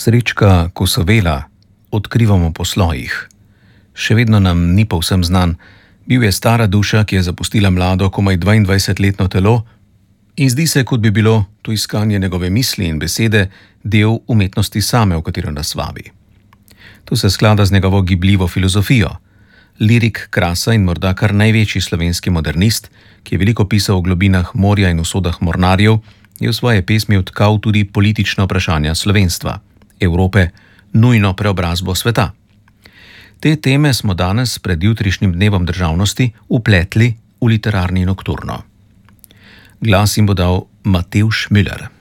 Srečka Kosovela odkrivamo po slojih. Še vedno nam ni povsem znan. Bil je stara duša, ki je zapustila mlado, komaj 22-letno telo, in zdi se, kot bi bilo to iskanje njegove misli in besede del umetnosti same, v katero nas vabi. To se sklada z njegovo gibljivo filozofijo. Lirik, krasa in morda kar največji slovenski modernist, ki je veliko pisal o globinah morja in usodah mornarjev, je v svoje pesmi odtkal tudi politična vprašanja slovenstva, Evrope, nujno preobrazbo sveta. Te teme smo danes pred jutrišnjim dnevom državnosti vpletli v literarni nokturno. Glas jim bo dal Matevž Müller.